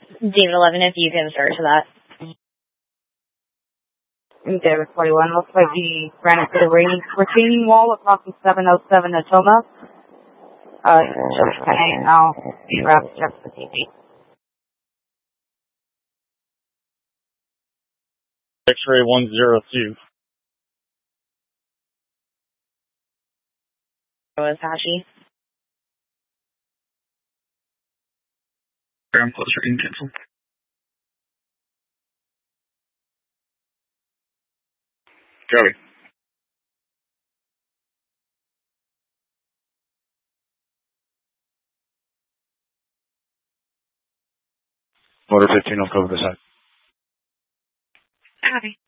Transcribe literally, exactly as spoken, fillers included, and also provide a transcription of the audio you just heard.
David eleven, if you can search that. David forty-one, looks like the granite to the retaining wall across the seven oh seven Natoma. Uh, ten eight now, perhaps check the T V. X-ray one zero two. Was Hashi. Ground closer in cancel. Copy. Motor fifteen, I'll cover the side. Copy.